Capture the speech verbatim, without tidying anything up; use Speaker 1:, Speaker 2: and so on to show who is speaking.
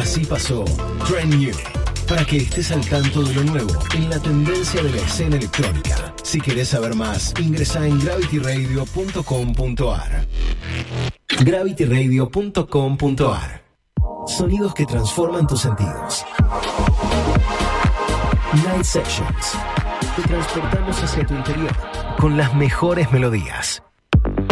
Speaker 1: Así pasó Trend New, para que estés al tanto de lo nuevo en la tendencia de la escena electrónica. Si querés saber más, ingresa en gravity radio punto com punto ar. gravity radio punto com punto ar. Sonidos que transforman tus sentidos. Night Sessions. Te transportamos hacia tu interior con las mejores melodías.